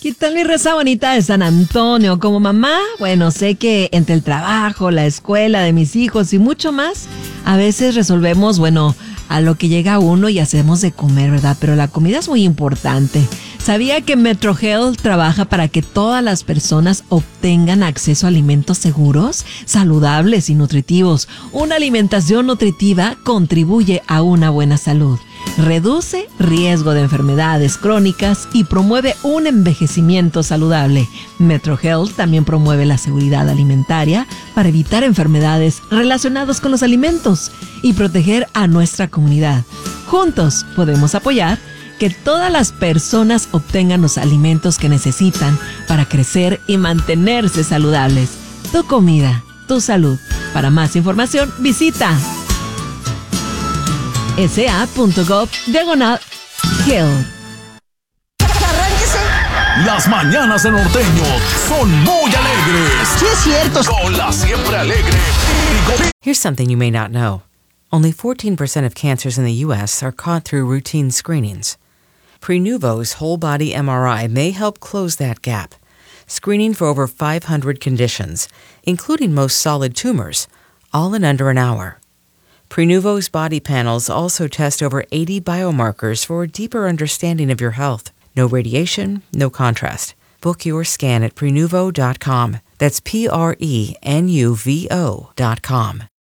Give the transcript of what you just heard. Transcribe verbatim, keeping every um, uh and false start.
¿Qué tal mi raza bonita de San Antonio? Como mamá, bueno, sé que entre el trabajo, la escuela de mis hijos y mucho más, a veces resolvemos, bueno, a lo que llega uno y hacemos de comer, ¿verdad? Pero la comida es muy importante. ¿Sabía que MetroHealth trabaja para que todas las personas obtengan acceso a alimentos seguros, saludables y nutritivos? Una alimentación nutritiva contribuye a una buena salud, reduce riesgo de enfermedades crónicas y promueve un envejecimiento saludable. MetroHealth también promueve la seguridad alimentaria para evitar enfermedades relacionadas con los alimentos y proteger a nuestra comunidad. Juntos podemos apoyar que todas las personas obtengan los alimentos que necesitan para crecer y mantenerse saludables. Tu comida, tu salud. Para más información, visita sa.gov diagonal health. Las mañanas de Norteño son muy alegres. Sí, es cierto. Con la siempre alegre. Here's something you may not know. Only fourteen percent of cancers in the U S are caught through routine screenings. Prenuvo's whole-body M R I may help close that gap, screening for over five hundred conditions, including most solid tumors, all in under an hour. Prenuvo's body panels also test over eighty biomarkers for a deeper understanding of your health. No radiation, no contrast. Book your scan at Prenuvo dot com. That's P R E N U V O dot com.